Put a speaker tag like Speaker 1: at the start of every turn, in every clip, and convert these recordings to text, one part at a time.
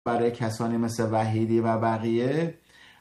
Speaker 1: برای کسانی مثل وحیدی و بقیه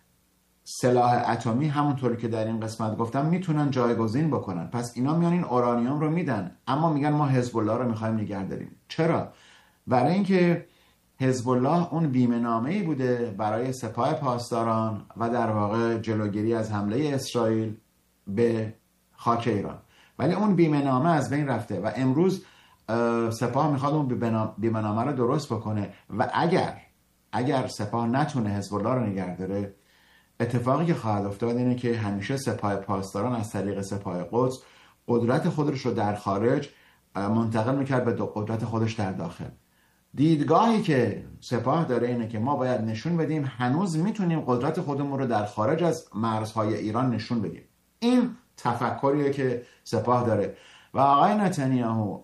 Speaker 1: سلاح اتمی همونطوری که در این قسمت گفتم میتونن جایگزین بکنن. پس اینا میان این اورانیوم رو میدن، اما میگن ما حزب الله رو میخوایم نگه داریم. چرا؟ برای اینکه حزب الله اون بیمه نامه‌ای بوده برای سپاه پاسداران و در واقع جلوگیری از حمله اسرائیل به خاک ایران، ولی اون بیمه نامه از بین رفته و امروز سپاه میخواد اون بیمه نامه رو درست بکنه و اگر سپاه نتونه حزب الله رو نگه داره، اتفاقی که خواهد افتاد اینه که همیشه سپاه پاسداران از طریق سپاه قدس قدرت خودش رو در خارج منتقل میکرد به قدرت خودش در داخل. دیدگاهی که سپاه داره اینه که ما باید نشون بدیم هنوز میتونیم قدرت خودمون رو در خارج از مرزهای ایران نشون بدیم. این تفکریه که سپاه داره و آقای نتانیاهو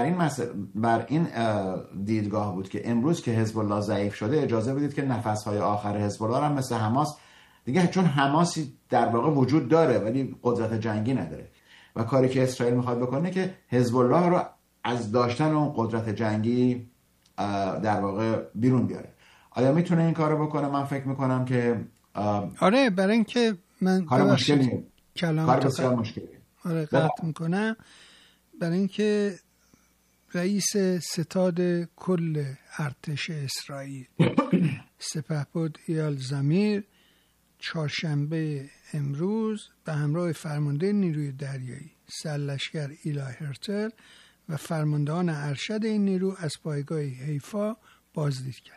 Speaker 1: بر این دیدگاه بود که امروز که حزب الله ضعیف شده اجازه بدید که نفسهای آخر حزب الله هم مثل حماس دیگه، چون حماسی در واقع وجود داره ولی قدرت جنگی نداره و کاری که اسرائیل میخواد بکنه که حزب الله رو از داشتن اون قدرت جنگی در واقع بیرون بیاره. آیا میتونه این کارو بکنه؟ من فکر میکنم که
Speaker 2: آره، برای اینکه من
Speaker 1: کار مشکلیه،
Speaker 2: کار
Speaker 1: بسیار مشکلیه.
Speaker 2: آره قطع میکنم. برای اینکه رئیس ستاد کل ارتش اسرائیل سپهبد ایال زمیر چهارشنبه امروز به همراه فرمانده نیروی دریایی سرلشکر ایلا هرتل و فرماندهان ارشد این نیرو از پایگاه حیفا بازدید کرد.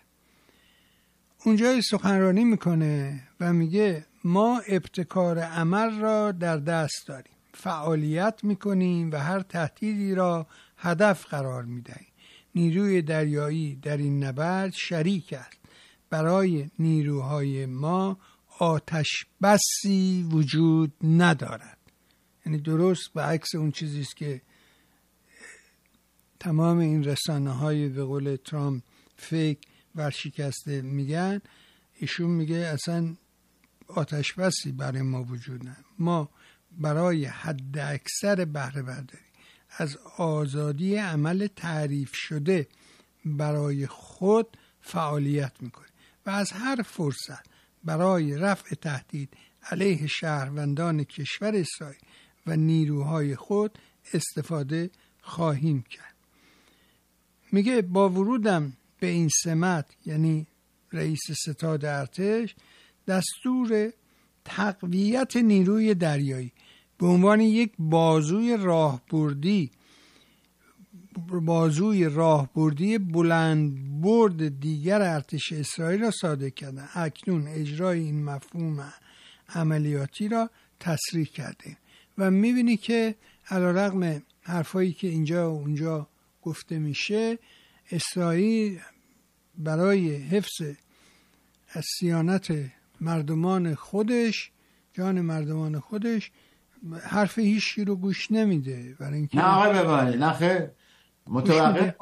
Speaker 2: اونجا سخنرانی میکنه و میگه ما ابتکار عمل را در دست داریم، فعالیت میکنیم و هر تهدیدی را هدف قرار میدهیم. نیروی دریایی در این نبرد شریک است. برای نیروهای ما آتش بسی وجود ندارد. یعنی درست به عکس اون چیزیست که تمام این رسانه‌های به قول ترامپ فیک ورشکسته میگن. ایشون میگه اصلا آتش بسی برای ما وجود نداره. ما برای حد اکثر بهره برداری از آزادی عمل تعریف شده برای خود فعالیت میکنیم و از هر فرصت برای رفع تهدید علیه شهروندان کشور اسرائیل و نیروهای خود استفاده خواهیم کرد. میگه با ورودم به این سمت، یعنی رئیس ستاد ارتش، دستور تقویت نیروی دریایی به عنوان یک بازوی راهبردی بلند برد دیگر ارتش اسرائیل را صادر کردن. اکنون اجرای این مفهوم عملیاتی را تصریح کرده و میبینی که علیرغم حرفایی که اینجا و اونجا گفته میشه، اسرائیل برای حفظ از صیانت مردمان خودش، جان مردمان خودش، حرف هیچی رو گوش نمیده. برای اینکه
Speaker 1: نه آقای ببانی، نه خیر، متوقف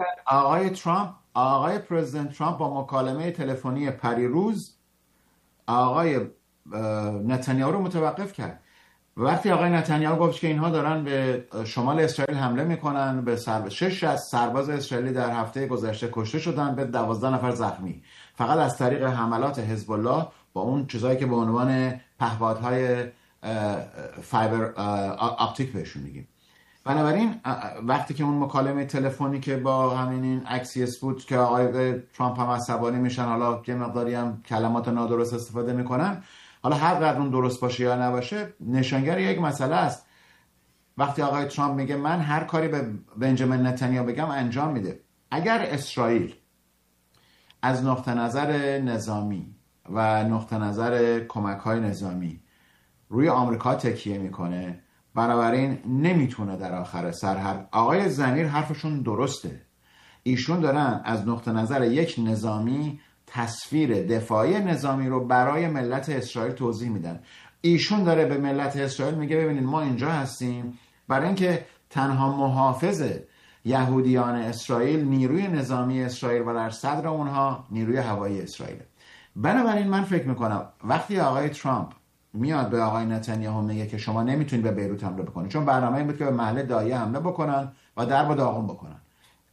Speaker 1: آقای پرزیدنت ترامپ با مکالمه تلفنی پریروز آقای نتانیاهو رو متوقف کرد. وقتی آقای نتانیاهو گفت که اینها دارن به شمال اسرائیل حمله میکنن، به 6 از سرباز اسرائیلی در هفته گذشته کشته شدن، به 12 نفر زخمی، فقط از طریق حملات حزب الله با اون چیزایی که به عنوان پهپادهای فایبر آپتیک بهشون میگیم. بنابراین وقتی که اون مکالمه تلفنی که با همین این اکسیس بود که آقای ترامپ هم عصبانی میشن، حالا یه مقداری هم کلمات نادرست استفاده میکنن، حالا هر قدر اون درست باشه یا نباشه نشانگر یک مسئله است. وقتی آقای ترامپ میگه من هر کاری به بنجامین نتانیاهو بگم انجام میده، اگر اسرائیل از نقطه نظر نظامی و نقطه نظر کمک‌های نظامی روی آمریکا تکیه میکنه، بنابراین نمیتونه در آخر سر آقای زمیر حرفشون درسته. ایشون دارن از نقطه نظر یک نظامی تصویر دفاعی نظامی رو برای ملت اسرائیل توضیح میدن. ایشون داره به ملت اسرائیل میگه ببینید ما اینجا هستیم برای اینکه تنها محافظ یهودیان اسرائیل نیروی نظامی اسرائیل و در صدر اونها نیروی هوایی اسرائیل. بنابراین من فکر میکنم وقتی آقای ترامپ میاد به آقای نتانیاهو میگه که شما نمیتونید به بیروت حمله بکنید، چون برنامه این بود که به محل دایه حمله بکنن و درب و داغون بکنن،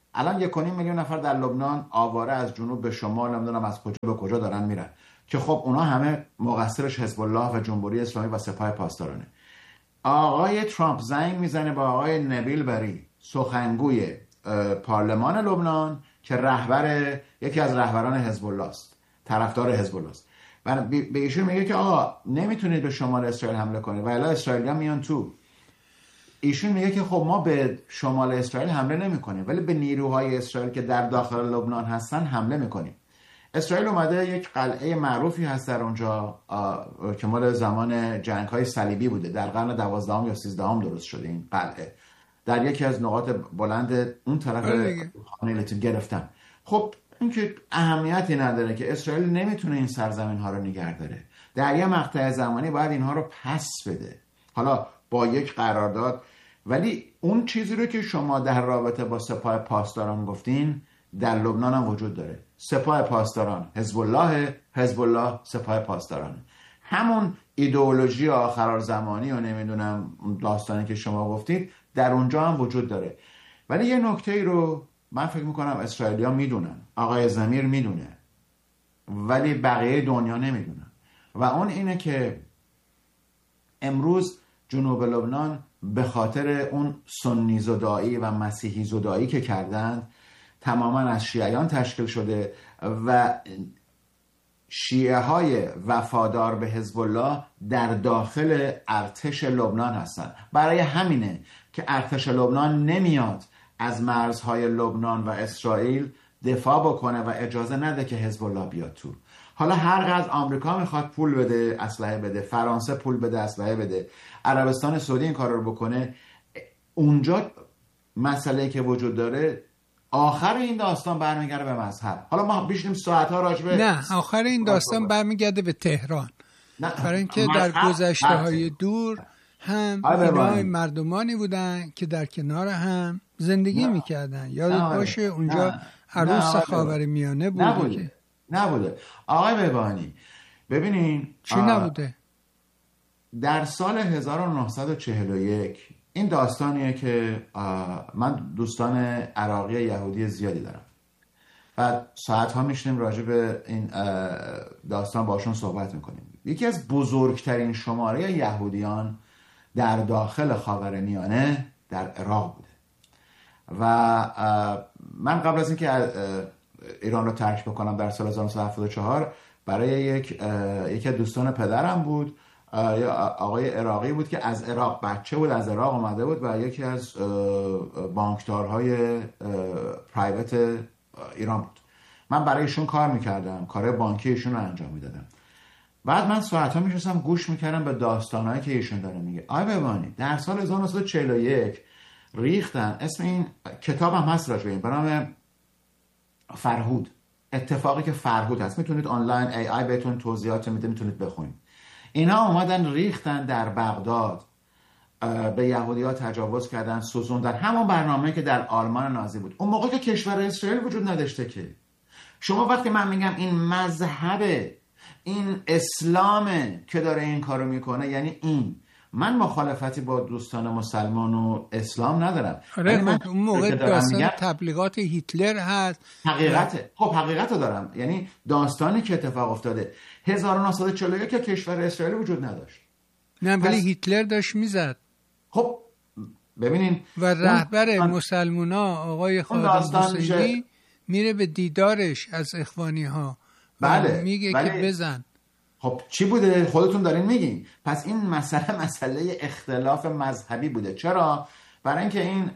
Speaker 1: الان 1.5 میلیون نفر در لبنان آواره از جنوب به شمال، نمیدونم از کجا به کجا دارن میرن، که خب اونا همه مقصرش حزب الله و جمهوری اسلامی و سپاه پاسدارانه. آقای ترامپ زنگ میزنه با آقای نبیل بری، سخنگوی پارلمان لبنان که یکی از رهبران حزب الله است، طرفدار حزب الله است، و به ایشون میگه که آقا نمیتونید به شمال اسرائیل حمله کنید و الا اسرائیلی‌ها میان تو. ایشون میگه که خب ما به شمال اسرائیل حمله نمیکنیم ولی به نیروهای اسرائیل که در داخل لبنان هستن حمله میکنیم. اسرائیل اومده، یک قلعه معروفی هست در اونجا که مال زمان جنگ‌های صلیبی بوده، در قرن 12 یا 13 درست شده این قلعه، در یکی از نقاط بلند اون طرف خانه گرفتن. خب این که اهمیتی نداره که اسرائیل نمیتونه این سرزمین ها رو نگه داره، در یه مقطع زمانی باید اینها رو پس بده، حالا با یک قرارداد. ولی اون چیزی رو که شما در رابطه با سپاه پاسداران گفتین در لبنان هم وجود داره. سپاه پاسداران حزب الله، حزب الله سپاه پاسداران، همون ایدئولوژی آخرالزمانی و نمیدونم داستانی که شما گفتید در اونجا هم وجود داره. ولی یه نکته رو من فکر میکنم اسرائیلی‌ها میدونن، آقای زمیر میدونه، ولی بقیه دنیا نمیدونن، و اون اینه که امروز جنوب لبنان به خاطر اون سنی زدایی و مسیحی زدایی که کردند تماما از شیعیان تشکیل شده و شیعه های وفادار به حزب الله در داخل ارتش لبنان هستند. برای همینه که ارتش لبنان نمیاد از مرزهای لبنان و اسرائیل دفاع بکنه و اجازه نده که حزب الله بیاد تو. حالا هر قدر آمریکا میخواد پول بده، اسلحه بده، فرانسه پول بده، اسلحه بده، عربستان سعودی این کار رو بکنه، اونجا مسئله که وجود داره آخر این داستان برمیگرده به مذهب. حالا ما بیشتیم ساعت‌ها راجبه،
Speaker 2: نه آخر این داستان برمیگرده به تهران، برای اینکه در گذشته‌های دور هم اینا مردمانی بودن که در کنار هم زندگی میکردن. یادت باشه اونجا عروس خاورمیانه بوده.
Speaker 1: نبوده آقای بهبانی. ببینین
Speaker 2: چی نبوده؟
Speaker 1: در سال 1941 این داستانیه که من دوستان عراقی یهودی زیادی دارم و ساعتها میشنیم راجع به این داستان باشون صحبت میکنیم. یکی از بزرگترین شماره یهودیان در داخل خاورمیانه در عراق بوده و من قبل از اینکه ایران رو ترک بکنم در سال 1974 برای یکی از دوستان پدرم بود، آقای عراقی بود که از عراق، بچه بود، از عراق اومده بود و یکی از بانکدارهای پرایوت ایران بود. من برای ایشون کار میکردم، کار بانکی ایشون رو انجام میدادم. بعد من ساعتها میشستم گوش میکردم به داستانهایی که ایشون داره میگه. آقای بهبانی در سال 1941 ریختن، اسم این کتاب هم هست راجع به نام فرهود، اتفاقی که فرهود هست، میتونید آنلاین AI بهتون توضیحات میده، میتونید بخونید. اینا اومدن ریختن در بغداد، به یهودی‌ها تجاوز کردن، سوزوندن، همون برنامه‌ای که در آلمان نازی بود. اون موقع که کشور اسرائیل وجود نداشته که. شما وقتی من میگم این مذهب، این اسلامه که داره این کارو میکنه، یعنی این، من مخالفتی با دوستان مسلمان و اسلام ندارم.
Speaker 2: آره اون موقع داستان تبلیغات هیتلر هست.
Speaker 1: حقیقته. خب حقیقت رو دارم، یعنی داستانی که اتفاق افتاده 1941 که کشور اسرائیل وجود نداشت.
Speaker 2: نه ولی هیتلر داشت میزد.
Speaker 1: خب ببینین
Speaker 2: و رهبر مسلمونا آقای خادم حسینی میره به دیدارش از اخوانی ها.
Speaker 1: بله
Speaker 2: میگه که بزن.
Speaker 1: خب چی بوده؟ خودتون دارین میگین. پس این مسئله اختلاف مذهبی بوده. چرا؟ برای اینکه این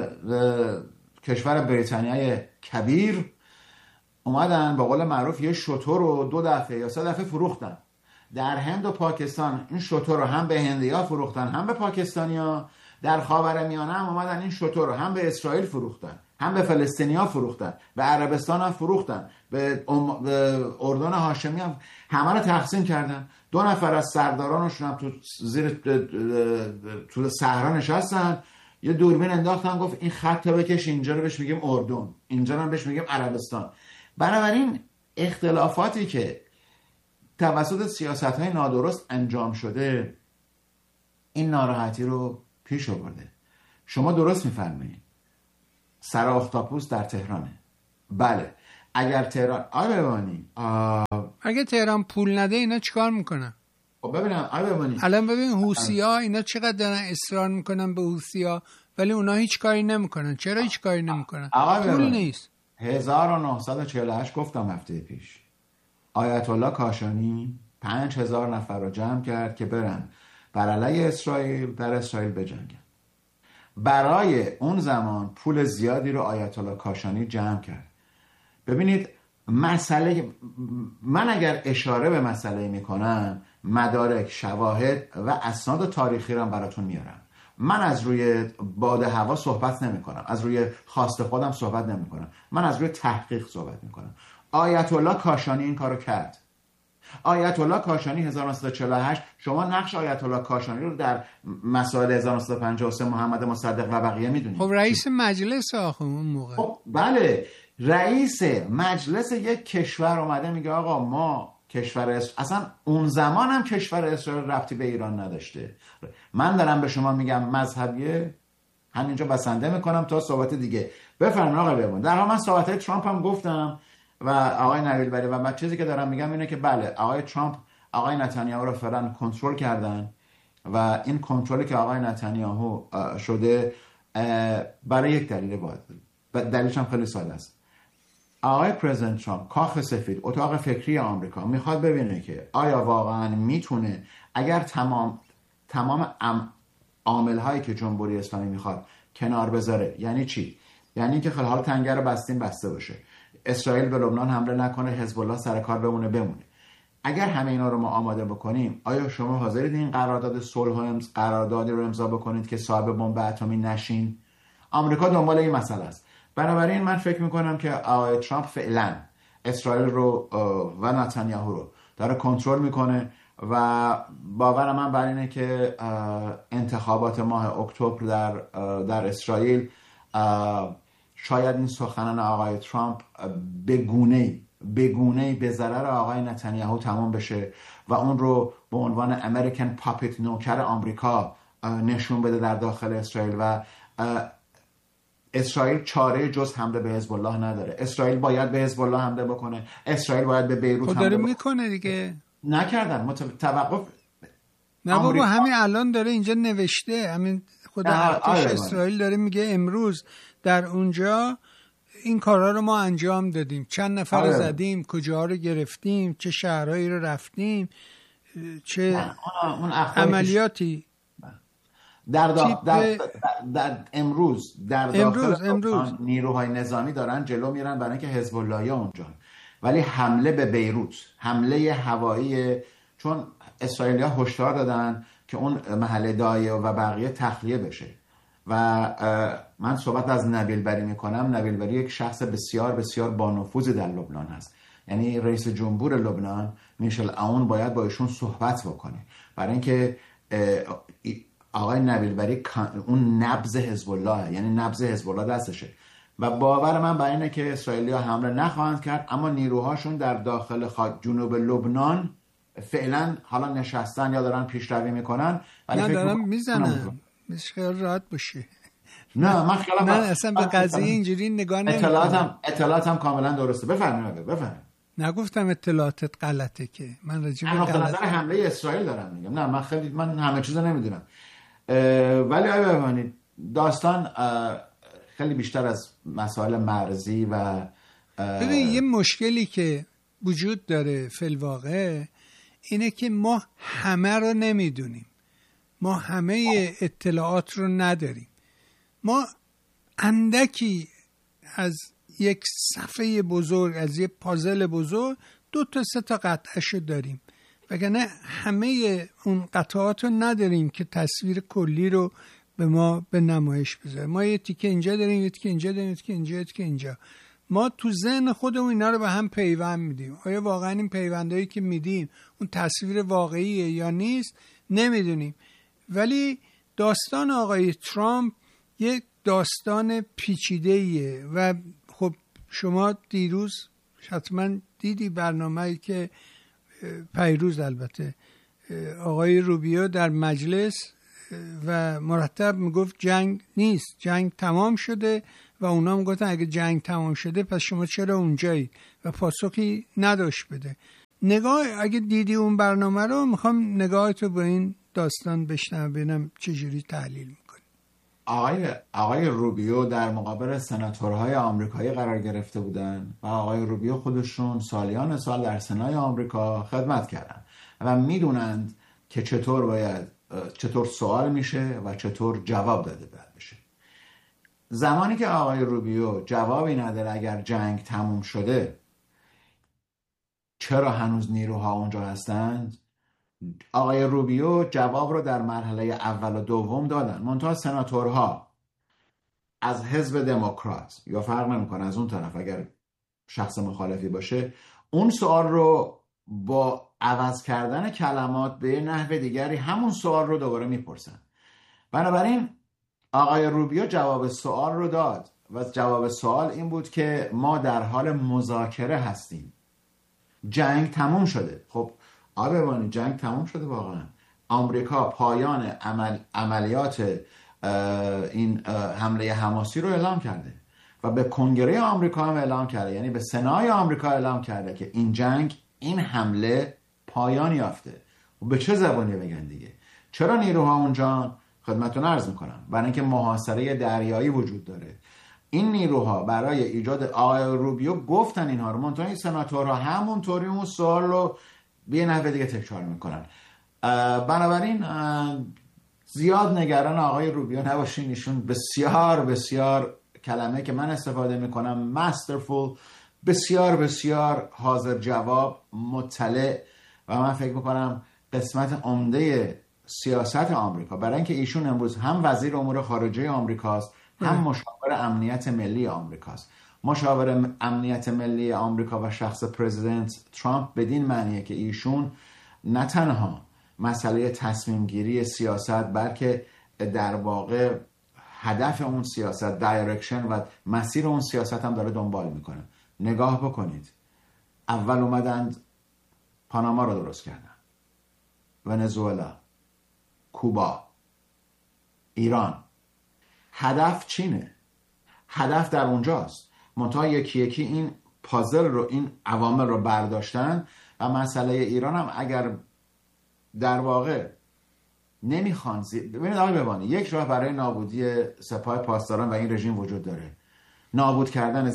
Speaker 1: کشور بریتانیای کبیر اومدن به قول معروف یه شتر رو 2 دفعه یا 3 دفعه فروختن. در هند و پاکستان این شتر رو هم به هندی‌ها فروختن، هم به پاکستانی‌ها. در خاورمیانه هم اومدن این شتر رو هم به اسرائیل فروختن، هم به فلسطینی‌ها فروختن، به عربستان هم فروختن، به اردن هاشمی هم، همه رو تقسیم کردن. 2 نفر از سردارانشون هم تو صحرا نشستن، یه دوربین انداختن، گفت این خط رو بکش اینجا رو بهش میگیم اردن، اینجا رو بهش میگیم عربستان. بنابراین اختلافاتی که توسط سیاست‌های نادرست انجام شده این ناراحتی رو پیش آورده. شما درست می‌فرمایید. سر اختاپوس در تهرانه. بله اگر تهران
Speaker 2: اگه تهران پول نده اینا چیکار میکنن؟
Speaker 1: ببینم
Speaker 2: الان ببین حوثی‌ها اینا چقدر دارن اصرار میکنن به حوثی‌ها، ولی اونا هیچ کاری نمیکنن. چرا هیچ کاری نمیکنن؟ پول نیست.
Speaker 1: 1948 گفتم هفته پیش آیت الله کاشانی 5000 نفر رو جمع کرد که برن بر علیه اسرائیل در اسرائیل بجنگن. برای اون زمان پول زیادی رو آیت الله کاشانی جمع کرد. ببینید مسئله، من اگر اشاره به مسئله میکنم مدارک، شواهد و اسناد تاریخی رو براتون میارم. من از روی باد هوا صحبت نمی کنم، از روی خواست خودم صحبت نمی کنم، من از روی تحقیق صحبت می کنم. آیت الله کاشانی این کارو کرد. آیت الله کاشانی 1948، شما نقش آیت الله کاشانی رو در مسائل 1953 محمد مصدق و بقیه میدونید.
Speaker 2: خب رئیس مجلس اون موقع.
Speaker 1: خب بله، رئیس مجلس یک کشور اومده میگه آقا ما کشور اصلا اون زمان هم کشور اسرائیل ربطی به ایران نداشته. من دارم به شما میگم مذهبیه، همینجا بسنده میکنم تا صحبت دیگه. بفرمایید آقای بیابان. در حال من صحبت ترامپ هم گفتم و آقای نویل بری و من چیزی که دارم میگم اینه که بله آقای ترامپ آقای نتانیاهو رو فعلا کنترل کردن و این کنترلی که آقای نتانیاهو شده برای یک دلیل باید، دلیلش هم خیلی ساده است. آقای پرزیدنت ترامپ، کاخ سفید، اتاق فکری آمریکا میخواد ببینه که آیا واقعا میتونه اگر تمام عامل هایی که جمهوری اسلامی میخواد کنار بذاره. یعنی چی؟ یعنی که خیلی حال تنگه رو بسته باشه، اسرائیل به لبنان حمله نکنه، حزب الله سر کار بمونه. اگر همه اینا رو ما آماده بکنیم، آیا شما حاضرید این قرارداد صلح قراردادی رو امضا بکنید که صاحب بمب اتمی نشین؟ آمریکا دنبال این مسئله است. بنابراین من فکر میکنم که آقای ترامپ فعلا اسرائیل رو و نتانیاهو رو داره کنترل میکنه و باور من بر اینه که انتخابات ماه اکتبر در اسرائیل شاید این سخنان آقای ترامپ به گونه‌ای به ضرر آقای نتانیاهو تمام بشه و اون رو به عنوان امریکن پاپت، نوکر آمریکا نشون بده در داخل اسرائیل و اسرائیل چاره جز حمله به حزب الله نداره. اسرائیل باید به حزب الله حمله بکنه، اسرائیل باید به بیروت حمله
Speaker 2: داره میکنه دیگه.
Speaker 1: نکردن توقف.
Speaker 2: نه بابا همین الان داره اینجا نوشته، همین خود ارتش اسرائیل داره میگه امروز در اونجا این کارها رو ما انجام دادیم، چند نفر رو زدیم، کجاها رو گرفتیم، چه شهرهایی رو رفتیم، چه عملیاتی
Speaker 1: در امروز در داخل نیروهای نظامی دارن جلو میرن برای اینکه حزب الله اونجا، ولی حمله به بیروت، حمله هوایی، چون اسرائیلی‌ها هشدار دادن که اون محله دایه و بقیه تخلیه بشه و من صحبت از نبیل بری میکنم. نبیل بری یک شخص بسیار بسیار با نفوذ در لبنان هست، یعنی رئیس جمهور لبنان میشل عون باید با ایشون صحبت بکنه برای اینکه آقای نبیل بری اون نبض حزب الله، یعنی نبض حزب الله دستشه و باور من بر اینه که اسرائیلی‌ها حمله نخواهند کرد، اما نیروهاشون در داخل جنوب لبنان فعلا حالا نشستن یا دارن پیشروی میکنن، ولی
Speaker 2: نه دارن میزنن. خیال راحت باشه.
Speaker 1: نه من خیالم
Speaker 2: اصلا به قضیه اینجوری نگاه نمی‌کنم.
Speaker 1: اطلاعاتم کاملا درسته. بفرمایید.
Speaker 2: نگفتم اطلاعاتت غلطه که من راجع به
Speaker 1: نظر حمله اسرائیل دارم میگم. نه من همه چیزو نمیدونم، ولی آیا ببینید داستان خیلی بیشتر از مسائل مرزی و
Speaker 2: ببین یه مشکلی که وجود داره فی الواقع اینه که ما همه رو نمیدونیم، ما همه اطلاعات رو نداریم، ما اندکی از یک صفحه بزرگ، از یک پازل بزرگ 2 تا 3 تا قطعه‌شو داریم، وگرنه همه اون قطعات رو نداریم که تصویر کلی رو به ما به نمایش بذاره. ما یه تیکه اینجا داریم، یه تیکه اینجا داریم، یه تیکه اینجا. ما تو ذهن خودمون اینا رو به هم پیوند میدیم. آیا واقعا این پیوندایی که میدیم اون تصویر واقعیه یا نیست نمیدونیم. ولی داستان آقای ترامپ یک داستان پیچیده‌ایه و خب شما دیروز حتما دیدی برنامه‌ای که پیروز البته آقای روبیو در مجلس و مرتب میگفت جنگ نیست، جنگ تمام شده و اونا هم گفتن اگه جنگ تمام شده پس شما چرا اونجایی و پاسخی نداشت بده. نگاه اگه دیدی اون برنامه رو، میخوام نگاهتو به این داستان بشنوم ببینم چجوری تحلیل میکنی.
Speaker 1: آقای روبیو در مقابل سناتورهای آمریکایی قرار گرفته بودن و آقای روبیو خودشون سالیان سال در سنای آمریکا خدمت کردن و میدونند که چطور سوال میشه و چطور جواب داده بشه. زمانی که آقای روبیو جوابی نداره اگر جنگ تموم شده چرا هنوز نیروها اونجا هستند، آقای روبیو جواب رو در مرحله اول و دوم دادن. منتها سناتورها از حزب دموکرات یا فرق نمیکنه از اون طرف اگر شخص مخالفی باشه، اون سوال رو با عوض کردن کلمات به نحو دیگری همون سوال رو دوباره میپرسن. بنابراین آقای روبیو جواب سوال رو داد و جواب سوال این بود که ما در حال مذاکره هستیم، جنگ تموم شده. خب آبوانی جنگ تموم شده واقعا. آمریکا پایان عملیات این حمله حماسی رو اعلام کرده و به کنگره آمریکا هم اعلام کرده، یعنی به سنای آمریکا اعلام کرده که این جنگ، این حمله پایان یافته. و به چه زبانی بگن دیگه؟ چرا نیروها اونجا؟ خدمتتون عرض میکنم برای اینکه محاصره دریایی وجود داره. این نیروها برای ایجاد، آقای روبیو گفتن اینها رو، منتها این سناتورها همونطوری اون سوال رو به یه نحو دیگه تکرار میکنن. بنابراین زیاد نگران آقای روبیو نباشین. ایشون بسیار بسیار، کلمه که من استفاده میکنم masterful، بسیار بسیار حاضر جواب، مطلع و من فکر میکنم قسمت عمده سیاست آمریکا، برای اینکه ایشون امروز هم وزیر امور خارجه آمریکاست هم مشاور امنیت ملی آمریکاست. مشاور امنیت ملی آمریکا و شخص پرزیدنت ترامپ بدین معنیه که ایشون نه تنها مسئله تصمیم گیری سیاست بلکه در واقع هدف اون سیاست، دایرکشن و مسیر اون سیاست هم داره دنبال میکنه. نگاه بکنید، اول اومدند پاناما رو درست کردن، ونزوئلا، کوبا، ایران. هدف چینه، هدف در اونجاست. منتها یکی یکی این پازل رو، این عوامل رو برداشتن و مسئله ایران هم اگر در واقع نمیخوان ببینید آقای ببانی، یک راه برای نابودی سپاه پاسداران و این رژیم وجود داره، نابود کردن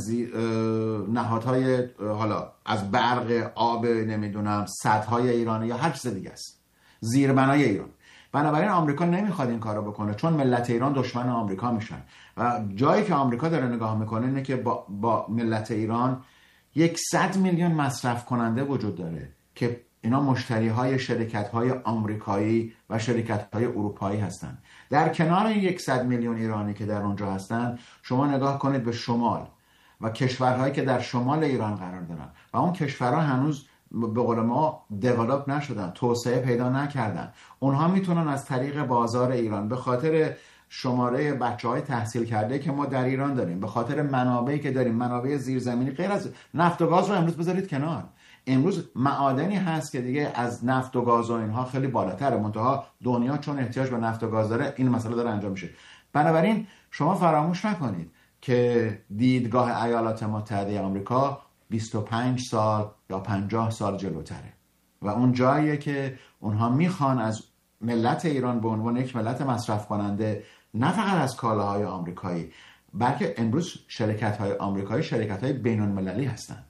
Speaker 1: نهادهای، حالا از برق، آب، نمیدونم سدهای ایران یا هر چیز دیگه است، زیربنای ایران. بنابراین آمریکا نمیخواد این کارو بکنه چون ملت ایران دشمن آمریکا میشن و جایی که آمریکا داره نگاه میکنه اینه که با ملت ایران 100 میلیون مصرف کننده وجود داره که اینا مشتری های شرکت های آمریکایی و شرکت های اروپایی هستن. در کنار این 100 میلیون ایرانی که در اونجا هستن، شما نگاه کنید به شمال و کشورهایی که در شمال ایران قرار دارن و اون کشورها هنوز به قول ما دیولپ نشدن، توسعه پیدا نکردن. اونها میتونن از طریق بازار ایران، به خاطر شماره بچه‌های تحصیل کرده که ما در ایران داریم، به خاطر منابعی که داریم، منابع زیرزمینی، غیر از نفت و گاز رو امروز بذارید کنار، امروز معادنی هست که دیگه از نفت و گاز و اینها خیلی بالاتره، منتها دنیا چون احتیاج به نفت و گاز داره این مسئله داره انجام میشه. بنابراین شما فراموش نکنید که دیدگاه ایالات متحده آمریکا 25 سال یا 50 سال جلوتره و اون جاییه که اونها میخوان از ملت ایران به عنوان یک ملت مصرف کننده، نه فقط از کالاهای آمریکایی، بلکه امروز شرکت‌های آمریکایی شرکت‌های بین‌المللی هستن.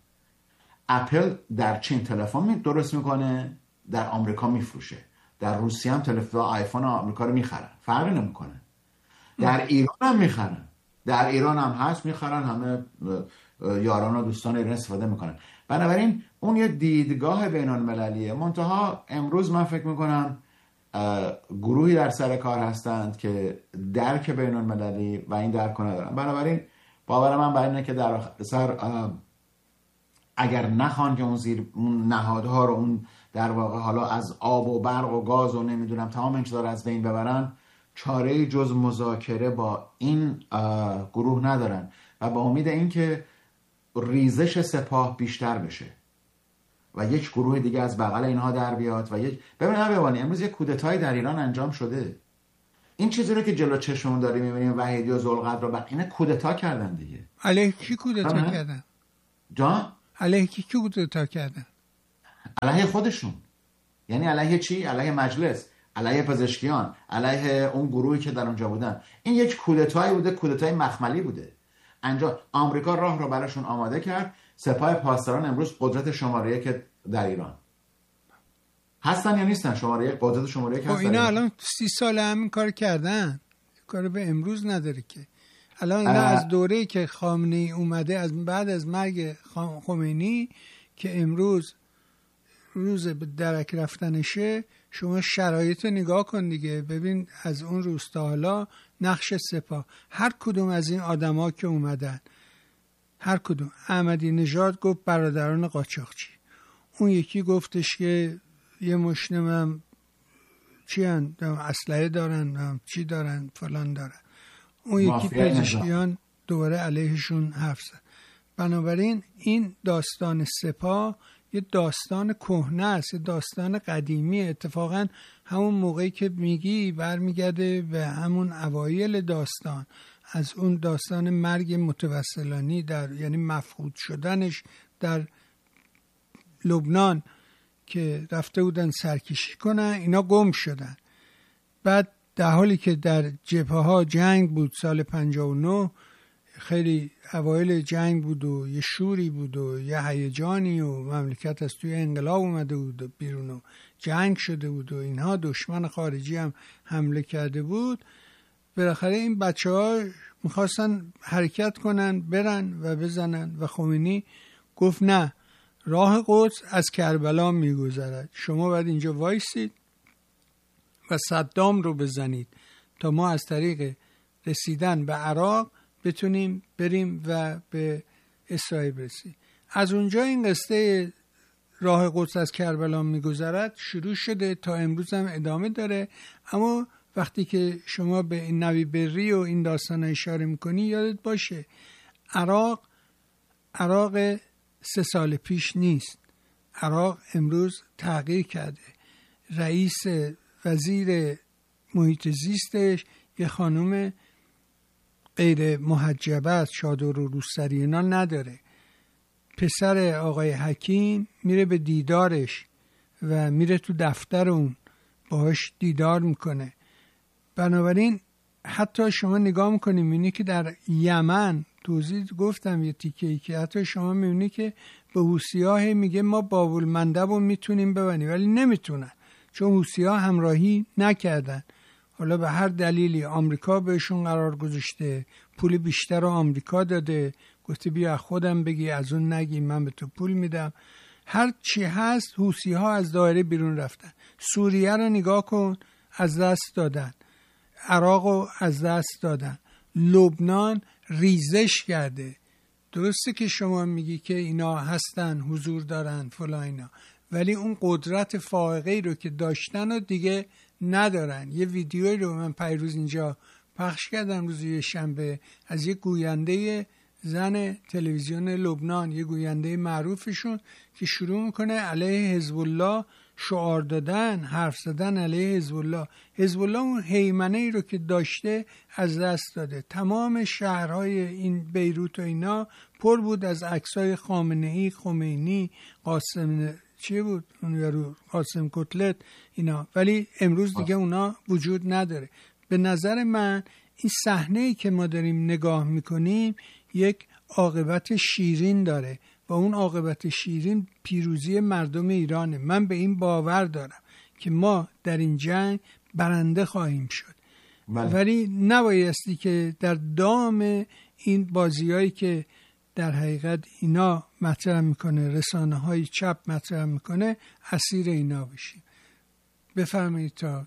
Speaker 1: اپل در چین تلفن درست میکنه، در آمریکا میفروشه، در روسیه هم تلفن آیفون آمریکا رو میخرن، فرقی نمیکنه. در ایران هم میخرن، در ایران هم هست میخرن، همه یاران و دوستان ایران استفاده میکنن. بنابراین اون یه دیدگاه بین‌المللیه. منتها امروز من فکر میکنم گروهی در سر کار هستند که درک بین‌المللی و این درک رو ندارن. بنابراین باور من بر اینه که در سر اگر نخوان که اون نهادها رو، اون در واقع حالا از آب و برق و گاز و نمیدونم تمام این چیزا رو از بین ببرن، چاره جز مذاکره با این گروه ندارن و با امید این که ریزش سپاه بیشتر بشه و یک گروه دیگه از بغل اینها در بیاد و ببینید امروز یک کودتای در ایران انجام شده. این چیزی رو که جلو چشممون داریم می‌بینیم وحیدی و ذوالقدر رو اینا کودتا کردن دیگه.
Speaker 2: علیه کی کودتا کردن؟
Speaker 1: جان؟
Speaker 2: علیه کی کودتا کردن؟
Speaker 1: علیه خودشون. یعنی علیه چی؟ علیه مجلس، علیه پزشکیان، علیه اون گروهی که در اونجا بودن. این یک کودتایی بوده، کودتای مخملی بوده. آمریکا راه رو براشون آماده کرد. سپاه پاسداران امروز قدرت شماره 1 در ایران هستن یا نیستن؟ قدرت شماره 1 هستن.
Speaker 2: اینا الان 30 سال همین کار کردن، کار به امروز نداره که. الان اینا از دوره‌ای که خامنه‌ای اومده، از بعد از مرگ خمینی که امروز روز به درک رفتنشه، شما شرایط رو نگاه کن دیگه، ببین از اون روز تا حالا نقش سپاه، هر کدوم از این آدما که اومدن، هر کدوم. احمدی نژاد گفت برادران قاچاقچی، اون یکی گفتش که یه مشنمم چی هن؟ اسلحه دارن، چی دارن، فلان دارن. اون یکی پزشکیان دوباره علیهشون حرف زد. بنابراین این داستان سپاه یه داستان کهنه است، یه داستان قدیمی. اتفاقا همون موقعی که میگی برمیگرده به همون اوایل داستان، از اون داستان مرگ متوسلانی یعنی مفقود شدنش در لبنان که رفته بودن سرکشی کنن، اینا گم شدن. بعد در حالی که در جبهه ها جنگ بود سال 59، خیلی اوایل جنگ بود و یه شوری بود و یه هیجانی و مملکت از توی انقلاب اومده بود و بیرون و جنگ شده بود و اینها، دشمن خارجی هم حمله کرده بود. بالاخره این بچه ها میخواستن حرکت کنن، برن و بزنن و خمینی گفت نه، راه قدس از کربلا میگذرد، شما باید اینجا وایسید و صدام رو بزنید تا ما از طریق رسیدن به عراق بتونیم بریم و به اسرائیل برسیم. از اونجا این قصه راه قدس از کربلا میگذرد شروع شده، تا امروز هم ادامه داره. اما وقتی که شما به این نوی بری و این داستان اشاره میکنی، یادت باشه عراق 3 سال پیش نیست. عراق امروز تغییر کرده. رئیس وزیر محیط زیستش یه خانم غیر محجبه است، چادر و روسری اینا نداره. پسر آقای حکیم میره به دیدارش و میره تو دفتر اون باهاش دیدار میکنه. بنابراین حتی شما نگاه میکنیم میبینی که در یمن، توضیح گفتم یه تیکه‌ای، که حتی شما میبینی که به حوثی‌ها میگه ما باب المندب رو میتونیم ببندیم، ولی نمیتونن چون حوثی‌ها همراهی نکردن. حالا به هر دلیلی آمریکا بهشون قرار گذاشته، پول بیشتر رو آمریکا داده، گفته بیا خودم بگی، از اون نگی، من به تو پول میدم. هر چی هست حوثی‌ها از دایره بیرون رفتن. سوریه رو نگاه کن، از دست دادن. عراق رو از دست دادن. لبنان ریزش کرده. درسته که شما میگی که اینا هستن، حضور دارن، فلان اینا، ولی اون قدرت فائقه‌ای رو که داشتن و دیگه ندارن. یه ویدیویی رو من پیروز اینجا پخش کردم روز شنبه از یه گوینده زن تلویزیون لبنان، یه گوینده معروفشون که شروع میکنه علیه حزب الله شعار دادن، حرف زدن علیه حزب الله. حزب الله اون هیمنه ای رو که داشته از دست داده. تمام شهرهای این بیروت و اینا پر بود از عکسای خامنه‌ای، خمینی، قاسم چی بود اون یارو، قاسم کتلت اینا، ولی امروز دیگه اونا وجود نداره. به نظر من این صحنه‌ای که ما داریم نگاه میکنیم یک عاقبت شیرین داره و اون عاقبت شیرین پیروزی مردم ایرانه. من به این باور دارم که ما در این جنگ برنده خواهیم شد. ولی نبایستی که در دام این بازیایی که در حقیقت اینا مطرح میکنه، رسانه های چپ مطرح میکنه، اسیر اینا بشیم. بفرمایید تا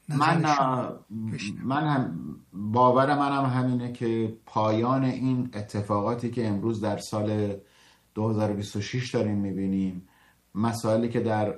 Speaker 1: من هم باور منم همینه که پایان این اتفاقاتی که امروز در سال 2026 داریم میبینیم، مسائلی که در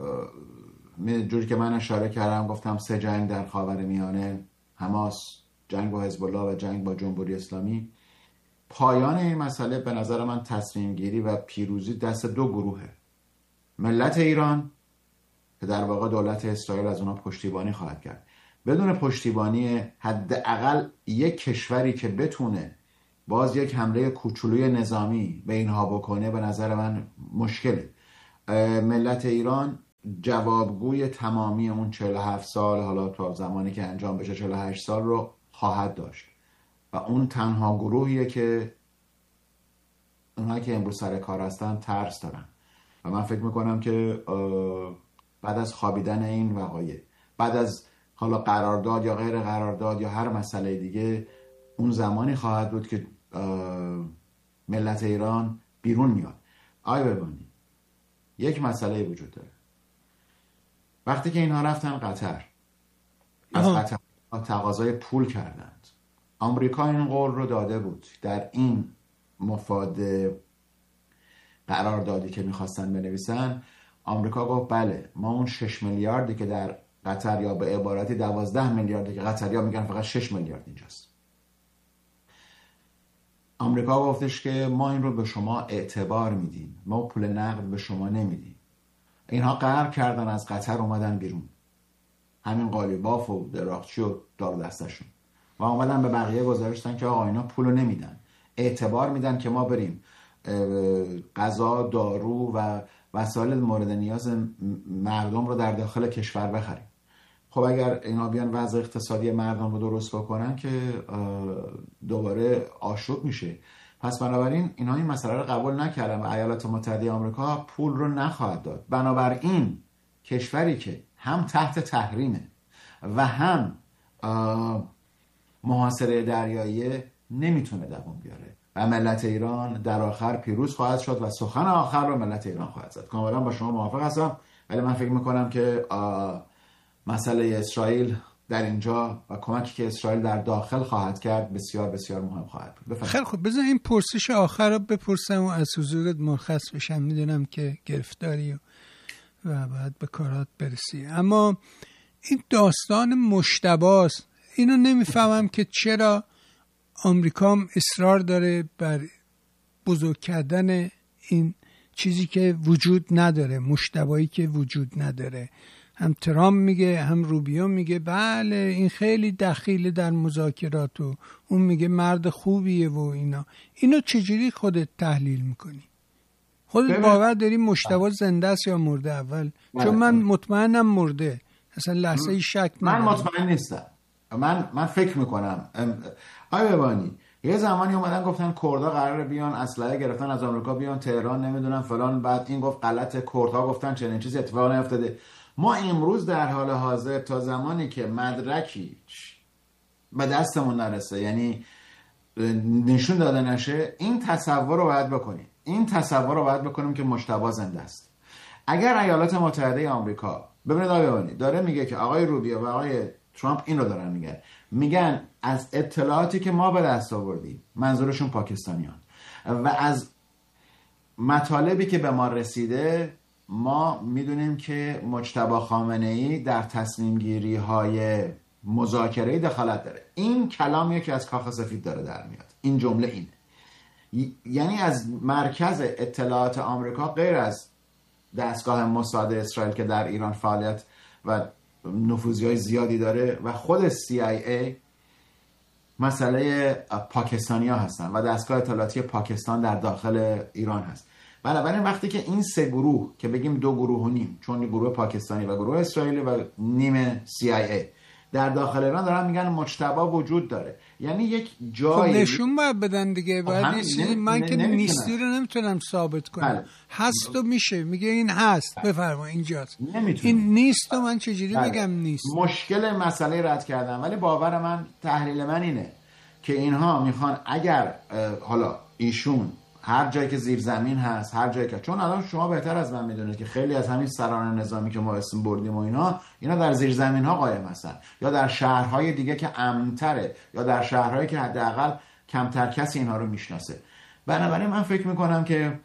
Speaker 1: جوری که من اشاره کردم، گفتم 3 جنگ در خاورمیانه، حماس، جنگ با حزب الله و جنگ با جمهوری اسلامی، پایان این مسئله به نظر من تصمیم گیری و پیروزی دست 2 گروهه. ملت ایران که در واقع دولت اسرائیل از اونا پشتیبانی خواهد کرد بدون پشتیبانی حداقل یک کشوری که بتونه باز یک حمله کوچولوی نظامی به اینها بکنه، به نظر من مشکله. ملت ایران جوابگوی تمامی اون 47 سال، حالا تا زمانی که انجام بشه 48 سال رو خواهد داشت و اون تنها گروهیه که اونهایی که امروز سر کار هستن ترس دارن و من فکر میکنم که بعد از خوابیدن این وقایع، بعد از حالا قرارداد یا غیر قرارداد یا هر مسئله دیگه، اون زمانی خواهد بود که ملت ایران بیرون میاد. آی ببانی، یک مسئله وجود داره. وقتی که اینها رفتن قطر، از قطر تقاضای پول کردند. آمریکا این قول رو داده بود در این مفاد قراردادی که میخواستن بنویسن. آمریکا گفت بله، ما اون 6 میلیاردی که در قطر، یا به عبارتی 12 میلیاردی که قطریا میگن فقط 6 میلیارد اینجاست، آمریکا گفتش که ما این رو به شما اعتبار میدیم، ما پول نقد به شما نمیدیم. اینها قهر کردن، از قطر اومدن بیرون، همین قالیباف و دراقچی و دار دستشون، و اومدن به بقیه گزارشتن که آقا اینا پولو نمیدن، اعتبار میدن که ما بریم غذا، دارو و وسایل مورد نیاز مردم رو در داخل کشور بخریم. خب اگر اینا بیان وضع اقتصادی مردم رو درست بکنن که دوباره آشوب میشه. پس بنابراین اینا این مسئله رو قبول نکردن و ایالات متحده آمریکا پول رو نخواهد داد. بنابراین کشوری که هم تحت تحریمه و هم محاصره دریایی نمیتونه دوام بیاره و ملت ایران در آخر پیروز خواهد شد و سخن آخر رو ملت ایران خواهد زد. کاملا با شما موافق هستم، ولی من فکر میکنم که مسئله اسرائیل در اینجا و کمکی که اسرائیل در داخل خواهد کرد بسیار بسیار مهم خواهد بود.
Speaker 2: خیلی خوب، بذار این پرسش آخر رو بپرسم و از حضورت مرخص بشم. میدونم که گرفتاری و باید به کارات برسی، اما این داستان مجتباست. اینو نمیفهمم که چرا آمریکا اصرار داره بر بزرگ کردن این چیزی که وجود نداره، مجتبایی که وجود نداره. هم ترامپ میگه، هم روبیو میگه بله این خیلی دخیل در مذاکرات و اون میگه مرد خوبیه و اینا. اینو چجوری خودت تحلیل میکنی؟ خودت باور داری مجتبی زنده است یا مرده اول؟ چون من مطمئنم مرده، اصلا لحظه شک
Speaker 1: من مطمئن نیستم. من فکر میکنم آی ببانی یه زمانی اومدن گفتن کردها قراره بیان اسلحه گرفتن از آمریکا بیان تهران، نمیدونم فلان، بعد این گفت غلط، کردها گفتن چنین چیزی اتفاق نیفتاده. ما امروز در حال حاضر تا زمانی که مدرکی به دستمون نرسه، یعنی نشون داده نشه، این تصور رو باید بکنیم. این تصور رو باید بکنیم که مجتبی زنده است. اگر ایالات متحده آمریکا، ببینید آقای ببینید، داره میگه که آقای روبیو و آقای ترامپ این رو دارن میگن از اطلاعاتی که ما به دست آوردیم، منظورشون پاکستانیان، و از مطالبی که به ما رسیده، ما میدونیم که مجتبی خامنه‌ای در تصمیم گیری های مذاکره‌ای دخالت داره. این کلامیه که از کاخ سفید داره در میاد. این جمله اینه، یعنی از مرکز اطلاعات آمریکا غیر از دستگاه موساد اسرائیل که در ایران فعالیت و نفوذی‌های زیادی داره و خود CIA، مسئله پاکستانی‌ها هستن و دستگاه اطلاعاتی پاکستان در داخل ایران هست. بنابراین وقتی که این سه گروه که بگیم 2 گروه و نیم، چون گروه پاکستانی و گروه اسرائیلی و نیم CIA در داخل ایران دارن میگن مجتبی وجود داره، یعنی یک جایی
Speaker 2: نشون باید بدن دیگه. باید من که نیستی رو نمیتونم ثابت کنم. هست و میشه، میگه این هست، بفرما اینجاست، این نیست و من چجوری بگم نیست؟
Speaker 1: مشکل مسئله رد کردن. ولی باور من، تحلیل من اینه که اینها میخوان اگر حالا ایشون هر جایی که زیر زمین هست، هر جایی که، چون الان شما بهتر از من میدونید که خیلی از همین سران نظامی که ما اسم بردیم و اینا در زیر زمین ها قایم هستن، یا در شهرهای دیگه که امن‌تره، یا در شهرهایی که حداقل کمتر کسی اینها رو میشناسه. بنابراین من فکر میکنم که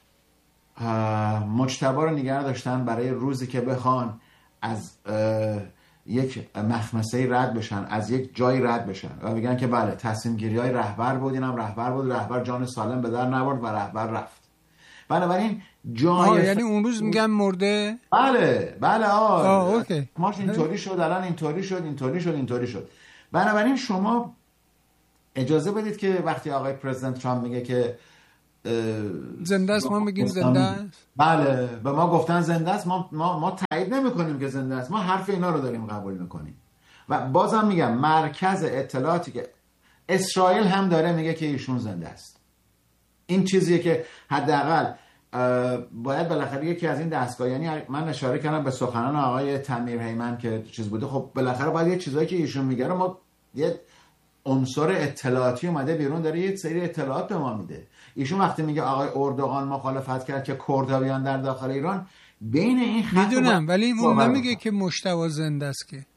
Speaker 1: مجتبی رو نگه داشتن برای روزی که بخوان از یک مخمسه رد بشن، از یک جای رد بشن و بگن که بله تصمیم گیری های رهبر بود، اینم رهبر بود، رهبر جان سالم به در نبرد و رهبر رفت. بنابراین جای
Speaker 2: یعنی اون روز میگن مرده؟
Speaker 1: بله
Speaker 2: اوکی.
Speaker 1: ماش اینطوری شد، الان اینطوری شد. بنابراین شما اجازه بدید که وقتی آقای پرزیدنت ترامپ میگه که
Speaker 2: زنده است، ما میگیم زنده است.
Speaker 1: بله، به ما گفتن زنده است، ما تایید نمی‌کنیم که زنده است، ما حرف اینا رو داریم قبول می‌کنیم. و بازم میگم مرکز اطلاعاتی که اسرائیل هم داره میگه که ایشون زنده است. این چیزیه که حداقل باید بالاخره یکی از این دستگاه، یعنی من اشاره کردم به سخنان آقای تامیر هیمن که چیز بوده، خب بالاخره باید یه چیزایی که ایشون میگه رو ما یه عنصر اطلاعاتی اومده بیرون داره یه سری اطلاعات به ما میده. ایشون وقتی میگه آقای اردوغان مخالفت کرد که کردها بیان در داخل ایران، بین این خط
Speaker 2: میدونم، ولی اون نمیگه که مجتبی زنده است که.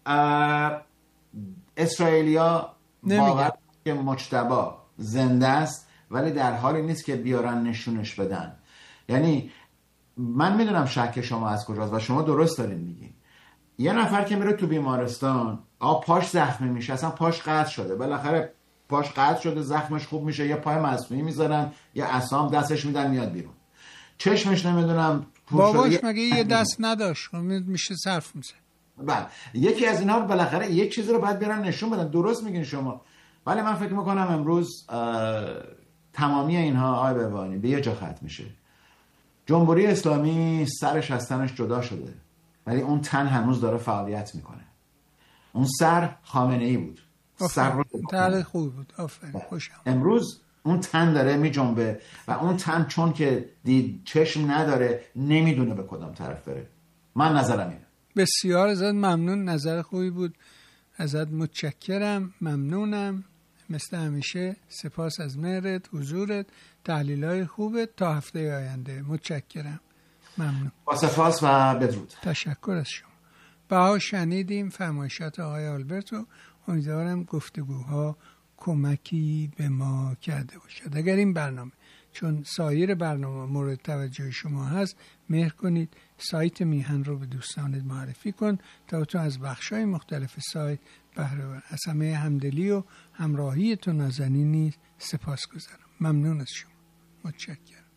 Speaker 1: اسرائیلیا باور که مجتبی زنده است، ولی در حالی نیست که بیارن نشونش بدن. یعنی من میدونم شک شما از کجاست و شما درست دارین میگین. یه نفر که میره تو بیمارستان پاش زخمی میشه، اصلا پاش قطع شده، بالاخره پاش قطع شده، زخمش خوب میشه، یه پای مصنوعی میذارن، یه عصام دستش میدن میاد بیرون. چشمش نمیدونم
Speaker 2: باباش مگه یه دست نداشت، میشه صرف میشه.
Speaker 1: بله، یکی از اینا بالاخره یک چیزی رو باید برن نشون بدن. درست میگین شما، ولی من فکر میکنم امروز تمامی اینها آقای بهبانی به یه جا ختم میشه. جمهوری اسلامی سرش از تنش جدا شده، ولی اون تن هنوز داره فعالیت میکنه. اون سر خامنه ای بود. سر رو
Speaker 2: تله خوب بود. آفرین، خوشم.
Speaker 1: امروز اون تن داره میجنبه و اون تن چون که دید چشم نداره نمیدونه به کدام طرف بره. من نظرم اینه.
Speaker 2: بسیار ازت ممنون، نظر خوبی بود، ازت متشکرم، ممنونم مثل همیشه. سپاس از مهرت، حضورت، تحلیل‌های خوبت. تا هفته آینده. متشکرم، ممنون.
Speaker 1: با سپاس و بدرود.
Speaker 2: تشکر از شما. بها شنیدیم فرمایشات آقای آلبرتو. امیدوارم گفتگوها کمکی به ما کرده باشد. اگر این برنامه چون سایر برنامه مورد توجه شما هست، مهر کنید سایت میهن رو به دوستانت معرفی کن تا تو از بخش‌های مختلف سایت بهره ببر. از همه همدلی و همراهی تو نازنین نیز سپاسگزارم. ممنون از شما. متشکرم.